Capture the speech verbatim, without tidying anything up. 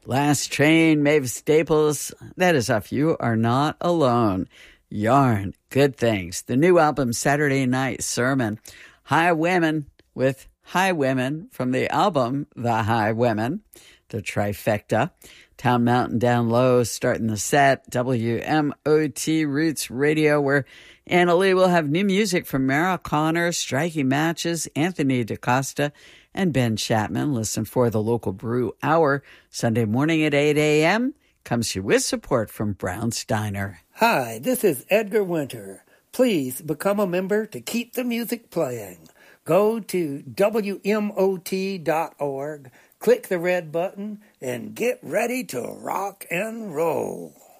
Last Train, Mavis Staples. That is off You Are Not Alone. Yarn, Good Things. The new album, Saturday Night Sermon. High Women with High Women from the album, The High Women. The trifecta. Town Mountain Down Low starting the set. W M O T Roots Radio, where Anna Lee will have new music from Mara Connor, Striking Matches, Anthony DaCosta, and Ben Chapman. Listen for the Local Brew Hour Sunday morning at eight a.m. Comes to you with support from Brown's Diner. Hi, this is Edgar Winter. Please become a member to keep the music playing. Go to W M O T dot org, click the red button, and get ready to rock and roll.